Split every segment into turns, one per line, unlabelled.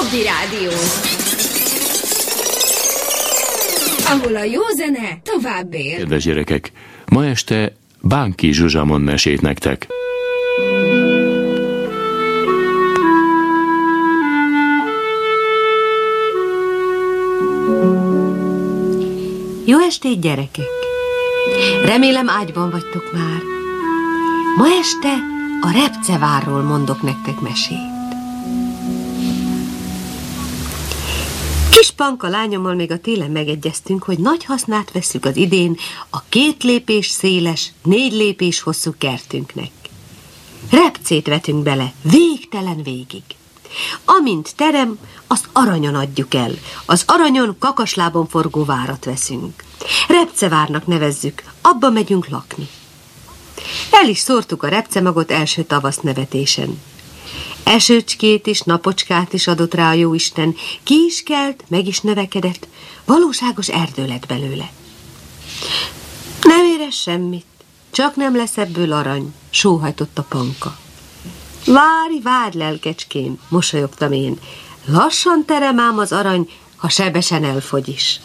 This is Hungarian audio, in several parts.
Hobby Rádió, ahol a jó zene tovább él.
Kedves gyerekek, ma este Bánki Zsuzsa mond mesét nektek.
Jó estét, gyerekek! Remélem ágyban vagytok már. Ma este a Repcevárról mondok nektek mesét. Kis Panka lányommal még a télen megegyeztünk, hogy nagy hasznát vesszük az idén a 2 lépés széles, 4 lépés hosszú kertünknek. Repcét vetünk bele, végtelen végig. Amint terem, azt aranyon adjuk el. Az aranyon kakaslábon forgó várat veszünk. Repcevárnak nevezzük, abba megyünk lakni. El is szórtuk a repcemagot első tavasz nevetésen. Esőcskét is, napocskát is adott rá a jóisten, ki is kelt, meg is növekedett, valóságos erdő lett belőle. Nem érez semmit, csak nem lesz ebből arany, sóhajtott a Panka. Várj, lelkecském, mosolyogtam én, lassan terem ám az arany, ha sebesen elfogy is.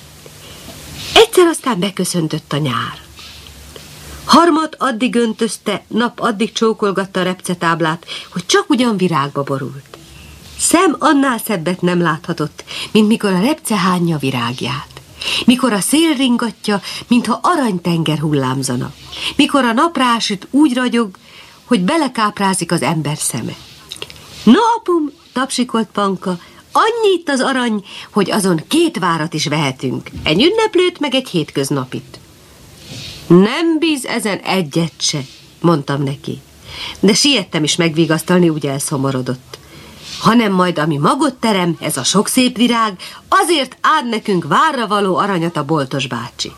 Egyszer aztán beköszöntött a nyár. Harmat addig öntözte, nap addig csókolgatta a repcetáblát, hogy csak ugyan virágba borult. Szem annál szebbet nem láthatott, mint mikor a repce hányja virágját. Mikor a szél ringatja, mintha aranytenger hullámzana. Mikor a nap rásüt, úgy ragyog, hogy belekáprázik az ember szeme. Na, apum, tapsikolt Panka, annyi itt az arany, hogy azon 2 várat is vehetünk. Egy ünneplőt, meg egy hétköznapit. Nem bíz ezen egyet se, mondtam neki. De siettem is megvigasztalni, úgy elszomorodott. Hanem majd, ami magot terem, ez a sok szép virág, azért áld nekünk várra való aranyat a boltos bácsi.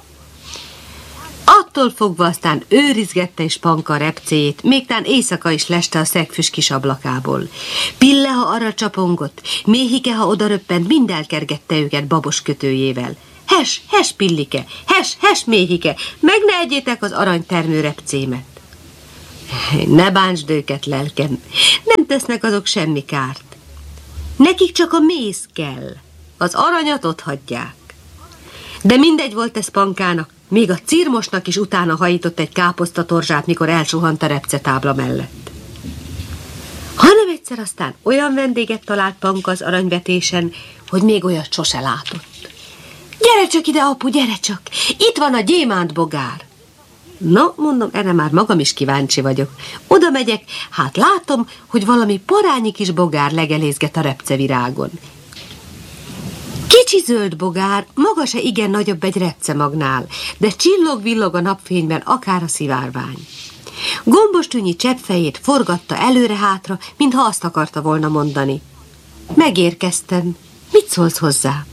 Attól fogva aztán őrizgette is Panka a repcéjét, még tán éjszaka is leste a szegfüst kis ablakából. Pille, ha arra csapongott, méhike, ha odaröppent, mind elkergette őket babos kötőjével. Hes, Pillike, hes, méhike, meg ne egyétek az aranytermő repcémet. Ne bántsd őket, lelkem, nem tesznek azok semmi kárt. Nekik csak a méz kell, az aranyat otthagyják. De mindegy volt ez Pankának, még a cirmosnak is utána hajított egy káposztatorzsát, mikor elsuhant a repcetábla mellett. Hanem egyszer aztán olyan vendéget talált Panka az aranyvetésen, hogy még olyat sose látott. Gyere csak ide, apu, gyere csak! Itt van a gyémántbogár. Na, mondom, erre már magam is kíváncsi vagyok. Oda megyek, hát látom, hogy valami parányi kis bogár legelészget a repcevirágon. Kicsi zöld bogár, maga se igen nagyobb egy repcemagnál, de csillog-villog a napfényben akár a szivárvány. Gombostűnyi cseppfejét forgatta előre-hátra, mintha azt akarta volna mondani. Megérkeztem. Mit szólsz hozzá?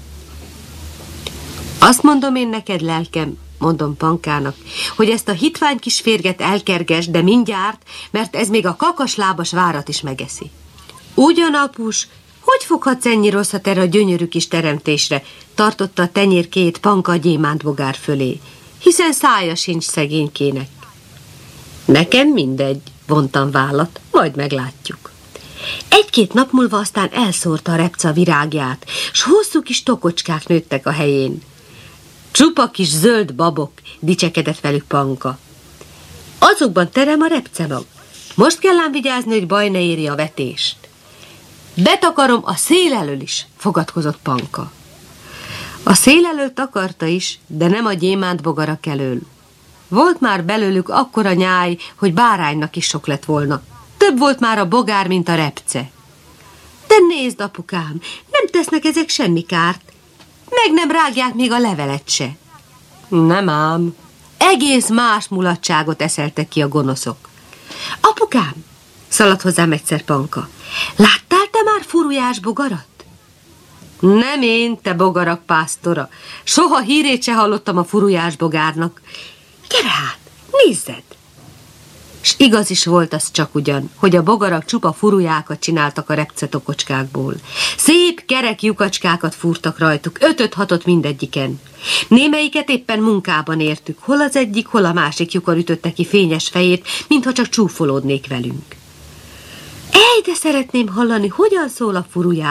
Azt mondom én neked, lelkem, mondom Pankának, hogy ezt a hitvány kis férget elkergesd, de mindjárt, mert ez még a kakaslábas várat is megeszi. Ugyan, apus, hogy foghatsz ennyi rosszat erre a gyönyörű kis teremtésre, tartotta a tenyérkéjét Panka a gyémántbogár fölé, hiszen szája sincs szegénykének. Nekem mindegy, vontam vállat, majd meglátjuk. 1-2 nap múlva aztán elszórta a repce a virágját, s hosszú kis tokocskák nőttek a helyén. Csupa kis zöld babok, dicsekedett velük Panka. Azokban terem a repcemag. Most kell ám vigyázni, hogy baj ne éri a vetést. Betakarom a szél elől is, fogadkozott Panka. A szél elől takarta is, de nem a gyémántbogarak elől. Volt már belőlük akkora nyáj, hogy báránynak is sok lett volna. Több volt már a bogár, mint a repce. De nézd, apukám, nem tesznek ezek semmi kárt. Meg nem rágják még a levelet se. Nem ám, egész más mulatságot eszeltek ki a gonoszok. Apukám, szaladt hozzám egyszer Panka, láttál te már furujás bogarat? Nem én, te bogarak pásztora. Soha hírét se hallottam a furujás bogárnak. Gyere hát, nézzed! S igaz is volt az csak ugyan, hogy a bogarak csupa furujákat csináltak a repcetokocskákból. Szép kerek lyukacskákat fúrtak rajtuk, 5-6 mindegyiken. Némelyiket éppen munkában értük, hol az egyik, hol a másik lyukon ütötte ki fényes fejét, mintha csak csúfolódnék velünk. Ej, de szeretném hallani, hogyan szól a furujájuk,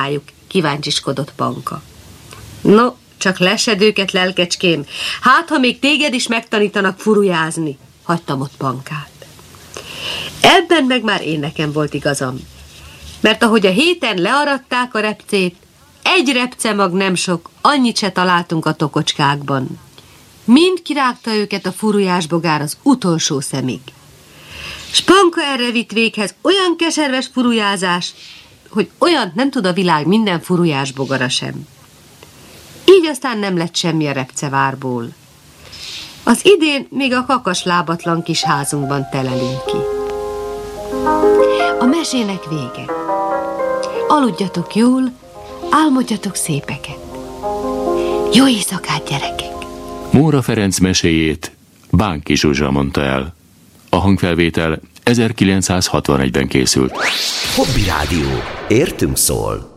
Kíváncsiskodott Panka. No, csak lesed őket, lelkecském. Hát, ha még téged is megtanítanak furujázni, hagytam ott Pankát. Ebben meg már én nekem volt igazam. Mert ahogy a héten learadták a repcét, egy repcemag nem sok, annyit se találtunk a tokocskákban. Mind kirágta őket a furujásbogár az utolsó szemig. S Panka erre vitt véghez olyan keserves furujázás, hogy olyant nem tud a világ minden furujásbogara sem. Így aztán nem lett semmi a repcevárból. Az idén még a kakas lábatlan kis házunkban telelünk ki. A mesének vége. Aludjatok jól, álmodjatok szépeket. Jó éjszakát, gyerekek!
Móra Ferenc meséjét Bánki Zsuzsa mondta el. A hangfelvétel 1961-ben készült.
Hobby Rádió. Értünk szól.